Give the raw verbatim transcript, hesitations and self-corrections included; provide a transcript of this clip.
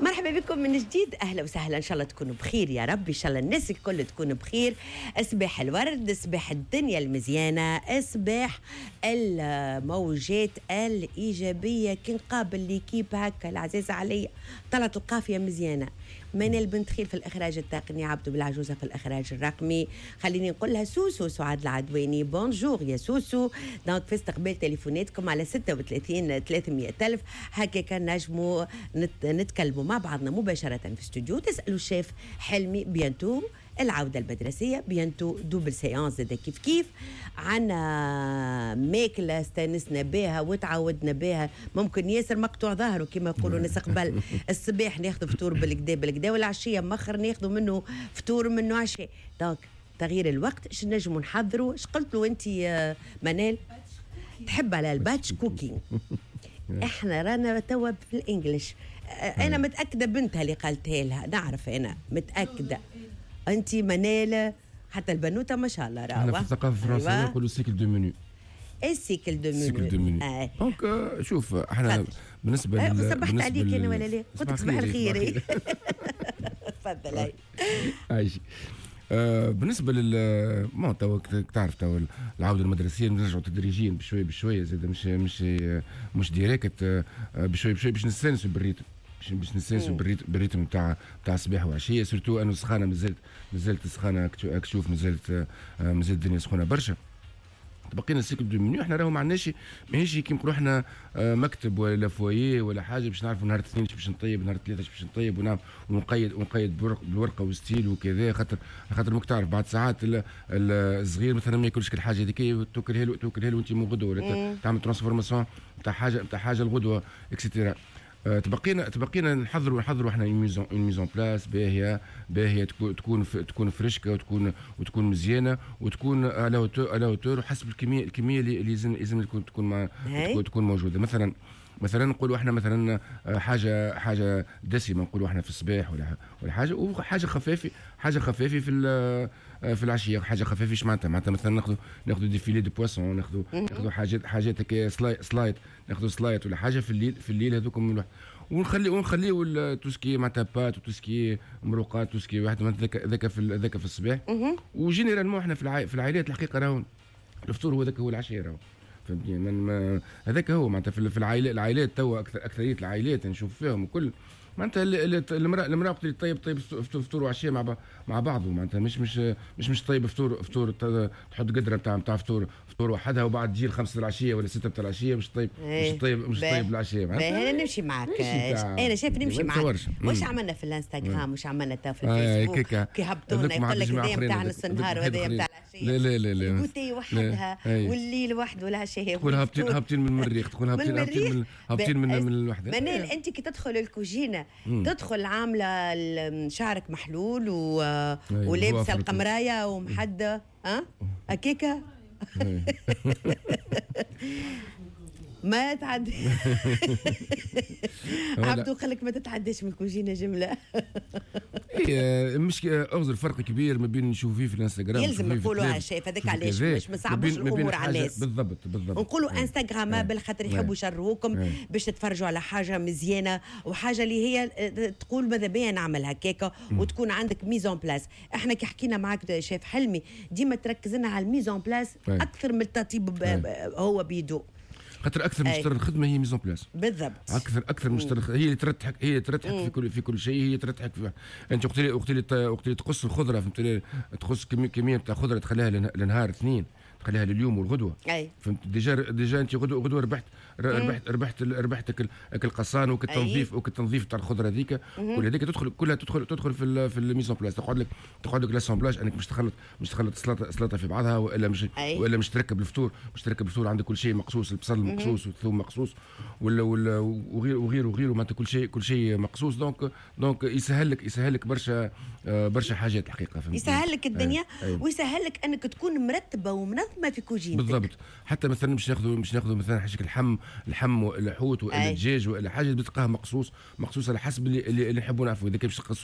مرحبا بكم من جديد، اهلا وسهلا، ان شاء الله تكونوا بخير يا رب، ان شاء الله الناس الكل تكون بخير. اصباح الورد، اصباح الدنيا المزيانه، اصباح الموجات الايجابيه. كي نقابل ليكيب هكا العزيزه عليا، طلعت القافيه مزيانه. منال بنت خيل في الاخراج التقني، عبدو بالعجوزه في الاخراج الرقمي. خليني نقول لها سوسو سعاد العدواني، بونجور يا سوسو. دونك في استقبال تليفوناتكم على ستة وثلاثين ثلاثمية ألف، هكا كان نجموا نت... نتكلموا مع بعضنا مباشره في الاستوديو. تسالوا الشيف حلمي بيانتو العودة المدرسية، بيانتو دوبل سيانس زاد كيف كيف. عنا ماكلة استانسنا بها وتعودنا بها، ممكن ياسر مقطوع ظهره كما يقولوا ناس قبل. الصباح ناخذ فطور بالكدا بالكدا، والعشية مخر ناخذ منه فطور منه عشاء. دونك تغيير الوقت، اش نجموا نحضروا؟ اش قلت له انت يا منال؟ تحب على الباتش كوكينج. احنا رانا توا في الانجليش. انا متاكده بنتها اللي قالتها لها، نعرف انا متاكده. انت منال حتى البنوته ما شاء الله راهو. احنا في الثقافه الفرنسيه أيوة. نقولوا سيكل دو منيو. اي سيكل دو منيو. سيكل دو منيو. آه. دونك شوف احنا بالنسبه آه. لل صبحت عليك انا ولا لا؟ قلت لك صباح الخير. تفضل. هاي عايشي. آه بالنسبه لل ما تو تعرف تو العوده المدرسيه نرجعوا تدريجيا بشويه بشويه، زاد مش مش مش ديريكت، آه بشويه بشويه باش نستانسوا بالريتم، باش نستانسوا بالريتم نتاع نتاع الصباح وعشيه. سورتو انه سخانه، مازالت مازالت سخانه، تشوف مازالت مازالت الدنيا سخونه برشا. بقينا السيكل دو منيو، احنا راهو ما عندناش ماهيش كي نقولوا احنا مكتب ولا فويه ولا حاجه باش نعرفوا نهار الاثنين باش نطيب، نهار الثلاثه باش نطيب، ونعمل ونقيد ونقيد بالورقه والستيل وكذا. خاطر خاطر ماك تعرف بعد ساعات الصغير مثلا ما ياكلش كل حاجه هذيك، توكلها له توكلها له وانت مو غدوه، ولا تعمل ترانسفورماسيون نتاع حاجه نتاع حاجه الغدوه اكسترا. أه تبقينا تبقينا نحضروا نحضروا احنا اون ميزون بلاس باهيه باهيه، تكون تكون تكون فريشكه، وتكون وتكون مزيانه، وتكون على اوتور على اوتور وحسب الكميه الكميه اللي لازم لازم تكون تكون مع تكون, تكون موجوده. مثلا مثلا نقولوا احنا مثلا حاجه حاجه دسمه، نقولوا احنا في الصباح ولا ولا حاجه، وحاجه خفافه حاجه خفافه في في العشيه، حاجه خفافه. ايش معناتها؟ معناتها مثلا ناخذوا ناخذوا دي فيلي دو بواسون، ناخذوا ناخذوا حاجات حاجات هكا سلايد سلايد ناخذوا سلايد ولا حاجه في الليل في الليل هذوكم، ونخلي ونخليو توسكي معناتها بات وتوسكي مروقات توسكي واحد ذاك ذاك في ذاك في الصباح. وجينيرالمون احنا في في العائلات الحقيقه راهو الفطور هو ذاك هو العشاء راهو، فهمتني؟ من هذاك هو معناتها في العائلات العائلات توا اكثر اكثريه العائلات نشوف فيهم الكل معناتها المراه المراه وقت اللي طيب طيب فطور وعشاء مع مع بعضه، معناتها مش مش مش مش طيب فطور فطور تحط قدره نتاع نتاع فطور فطور وحدها، وبعد تجي الخمسه العشيه ولا سته بتاع العشيه مش طيب مش طيب مش طيب العشاء. انا نمشي معك، انا شايف نمشي معك. واش عملنا في الانستغرام، واش عملنا تا في الفيسبوك كي هبطونا يقول لك هذايا نتاع نص النهار وهذايا نتاع العشيه. لا لا لا لا الكوتي وحدها والليل وحده والعشاء. تقول هابطين هابطين من المريخ، تقول هابطين هابطين هابطين من من الوحده. منال انت كي تدخل الكوجينه تدخل عامله شعرك محلول و... ولابسه القمرايه ومحده، ها هكاكا. ما تعدي. عبدو قال لك ما تتعداش من الكوجينه جمله. اي مش اغزر فرق كبير ما بين نشوف فيه في الانستغرام. يلزم نقولوا شيء هذاك علاش باش ما نصعبوش الامور على الناس. بالضبط بالضبط. نقولوا انستغرامابل خاطر يحبوا يشروكم باش تتفرجوا على حاجه مزيانه وحاجه اللي هي تقول ماذا بيا نعمل هكاكا وتكون عندك ميزون بلاس. احنا كي حكينا معك شيف حلمي ديما تركز لنا على الميزون بلاس اكثر من التطيب هو بيدو، خاطر اكثر من شطر الخدمه هي ميزون بلاس. بالضبط. اكثر اكثر من شطر هي اللي ترتحك هي اللي ترتحك في كل في كل شيء، هي ترتحك في انت وقت اللي وقت اللي وقت اللي تقص الخضره، فهمت؟ تقص كميه كميه تاع خضره تخليها لنهار اثنين، تخليها لليوم والغدوه. اي فهمت؟ ديجا ديجا انت غدوه غدوه ربحت ربحت ربحت ربحت القصان وكالتنظيف وكالتنظيف تاع الخضره هذيك كل هذيك تدخل كلها تدخل تدخل في في الميزون بلاس. تقعد لك تقعد لك لاسامبلاج انك مش تخلط مش تخلط سلطه سلطه في بعضها، والا مش أي. والا مش تركب الفطور مش تركب الفطور عندك كل شيء مقصوص، البصل مقصوص والثوم مقصوص ولا ولا وغير وغير وغيره معناتها كل شيء كل شيء مقصوص. دونك دونك يسهل لك يسهل لك برشا برشا حاجات الحقيقه، فهمت؟ يسهل لك الدنيا ويسهل لك انك تكون مرتبه ومنظمه في كوجينتك. بالضبط. حتى مثلا مش ناخذوا مش ناخذوا مثلا حاجه اللحم اللحم ولا الحوت ولا الدجاج ولا حاجه بتلقاها مقصوص مقصوص على حسب اللي اللي نحبوا نعرفوا اذا كان باش